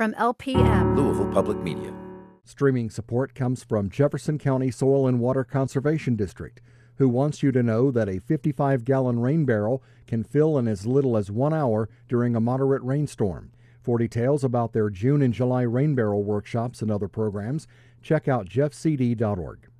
from LPM. Louisville Public Media. Streaming support comes from Jefferson County Soil and Water Conservation District, who wants you to know that a 55-gallon rain barrel can fill in as little as 1 hour during a moderate rainstorm. For details about their June and July rain barrel workshops and other programs, check out jeffcd.org.